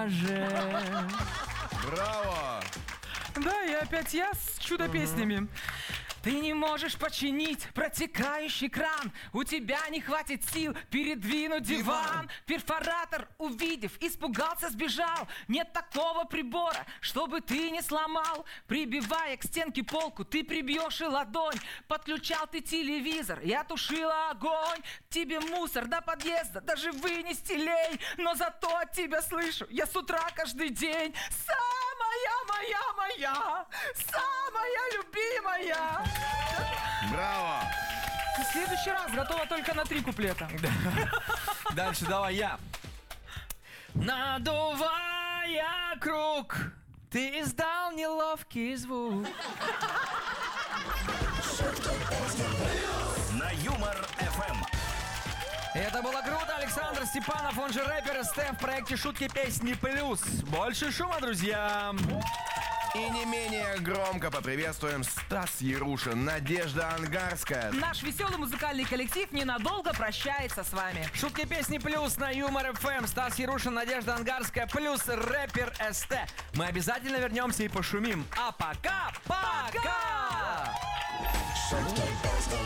пляже. Браво! Да, и опять я с чудо-песнями. Ты не можешь починить протекающий кран. У тебя не хватит сил передвинуть диван. Перфоратор, увидев, испугался, сбежал. Нет такого прибора, чтобы ты не сломал. Прибивая к стенке полку, ты прибьешь и ладонь. Подключал ты телевизор, я тушила огонь. Тебе мусор до подъезда даже вынести лень. Но зато от тебя слышу я с утра каждый день. Самая моя, самая любимая. Браво! В следующий раз готова только на 3 куплета. Дальше давай я. Надувая круг, ты издал неловкий звук. На Юмор ФМ. Это было круто. Александр Степанов, он же рэпер СТ в проекте «Шутки, песни, плюс». Больше шума, друзья. И не менее громко поприветствуем Стас Ярушин, Надежда Ангарская. Наш веселый музыкальный коллектив ненадолго прощается с вами. «Шутки, песни, плюс» на Юмор ФМ. Стас Ярушин, Надежда Ангарская, плюс рэпер СТ. Мы обязательно вернемся и пошумим. А пока, пока!